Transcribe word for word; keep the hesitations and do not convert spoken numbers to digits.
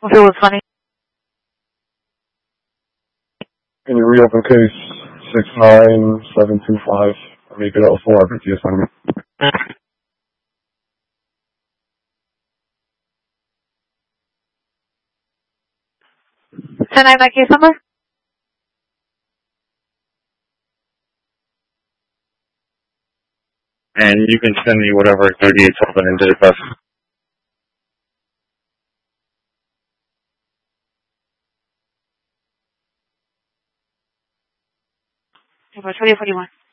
If it was funny. Can you reopen case six nine seven two five? Make it L four R P T assignment. Can I have that case number? And you can send me whatever thirty-eight seven into the bus. twenty forty-one.